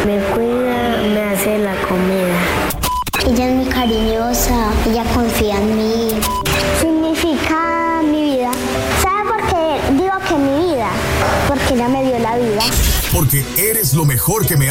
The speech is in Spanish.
Me cuida, me hace la comida. Ella es muy cariñosa, ella confía en mí. Significa mi vida. ¿Sabe por qué digo que mi vida? Porque ella me dio la vida. Porque eres lo mejor que me